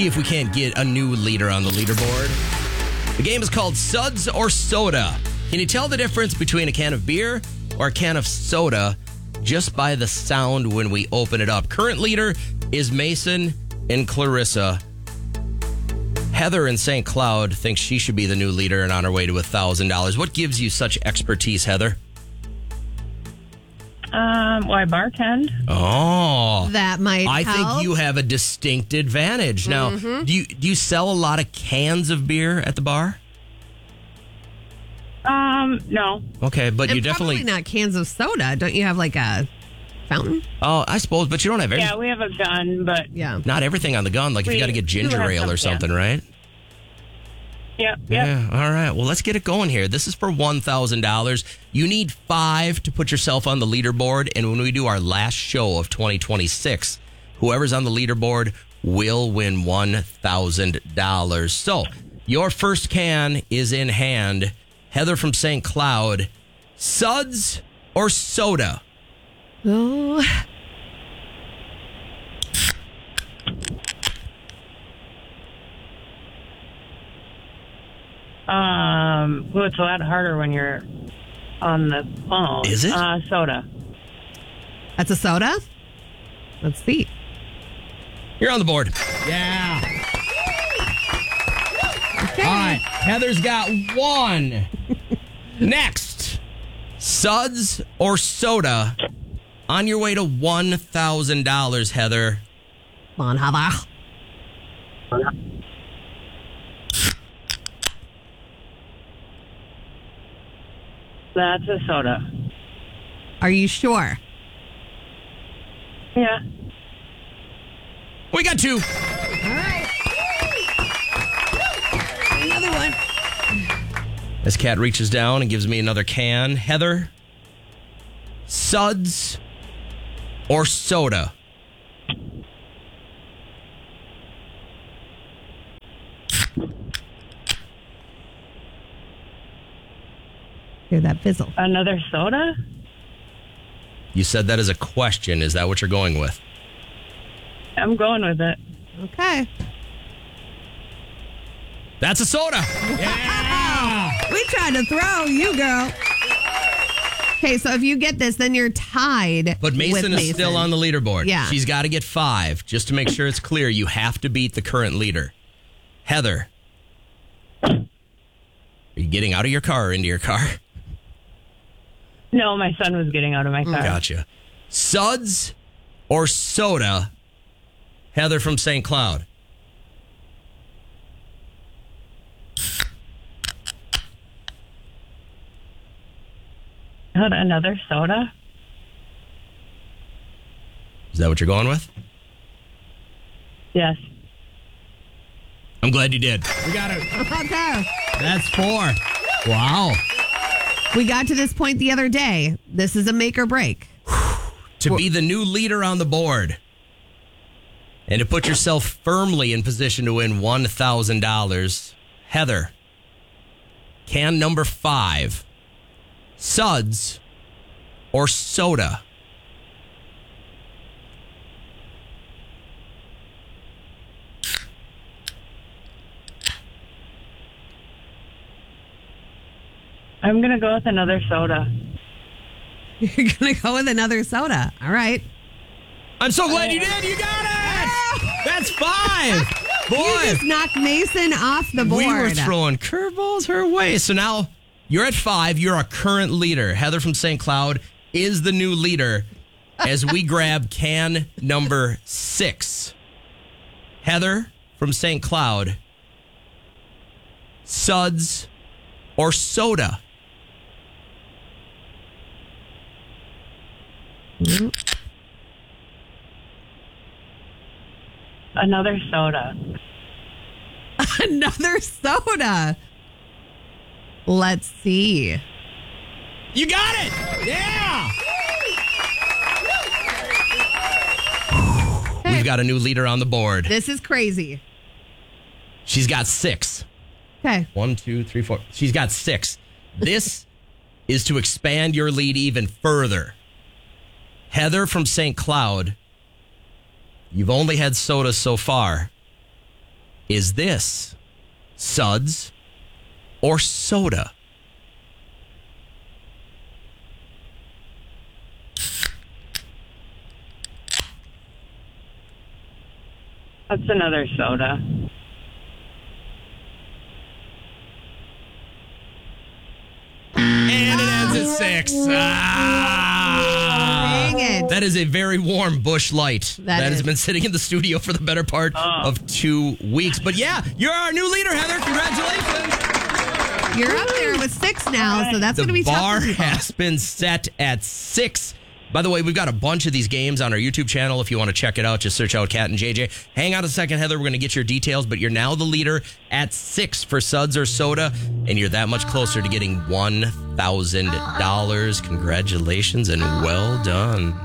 see if we can't get a new leader on the leaderboard. The game is called Suds or Soda. Can you tell the difference between a can of beer or a can of soda just by the sound when we open it up? Current leader is Mason and Clarissa. Heather in St. Cloud thinks she should be the new leader and on her way to $1,000. What gives you such expertise, Heather? I bartend. Oh, That might I help. think you have a distinct advantage. Now, do you sell a lot of cans of beer at the bar? No. Okay, but And you definitely. probably not cans of soda. Don't you have like a fountain? Oh, I suppose, but you don't have everything. Yeah, we have a gun, but Yeah. Not everything on the gun. Like if you got to get We do ginger have ale some or something, right? yep. Yeah. All right. Well, let's get it going here. This is for $1,000. You need 5 to put yourself on the leaderboard. And when we do our last show of 2026, whoever's on the leaderboard will win $1,000. So your first can is in hand. Heather from St. Cloud. Suds or soda? Oh. Well, it's a lot harder when you're on the phone. Is it? Soda. That's a soda? Let's see. You're on the board. Yeah. Okay. All right. Heather's got 1. Next. Suds or soda? On your way to $1,000, Heather. Come on, Heather. That's a soda. Are you sure? Yeah. We got 2. All right. Another one. As Kat reaches down and gives me another can. Heather, suds or soda? Hear that fizzle. Another soda? You said that as a question. Is that what you're going with? I'm going with it. Okay. That's a soda. Yeah. We tried to throw you, girl. Okay, so if you get this, then you're tied. But Mason with is still on the leaderboard. Yeah. She's got to get 5. Just to make sure it's clear, you have to beat the current leader. Heather, are you getting out of your car or into your car? No, my son was getting out of my car. Gotcha. Suds or soda? Heather from St. Cloud. Another soda? Is that what you're going with? Yes. I'm glad you did. We got it. Okay. That's 4. Wow. We got to this point the other day. This is a make or break. To be the new leader on the board and to put yourself firmly in position to win $1,000. Heather, can number 5, suds or soda? I'm going to go with another soda. You're going to go with another soda. All right. I'm so glad you did. You got it. That's 5. Boy. You just knocked Mason off the board. We were throwing curveballs her way. So now you're at 5. You're a current leader. Heather from St. Cloud is the new leader as we grab can number 6. Heather from St. Cloud, suds or soda? Another soda. Another soda. Let's see. You got it. Yeah. We've got a new leader on the board. This is crazy. She's got 6. Okay. 1, 2, 3, 4. She's got 6. This is to expand your lead even further. Heather from St. Cloud, you've only had soda so far. Is this suds or soda? That's another soda. And it ends at 6. Dang it. That is a very warm Busch Light that has is. been sitting in the studio for the better part of 2 weeks. But yeah, you're our new leader, Heather. Congratulations. You're up there with 6 now, so that's going to be The tough. bar for people. has been set at 6. By the way, we've got a bunch of these games on our YouTube channel. If you want to check it out, just search out Cat and JJ. Hang on a second, Heather. We're going to get your details, but you're now the leader at 6 for suds or soda, and you're that much closer to getting $1,000. Congratulations and well done.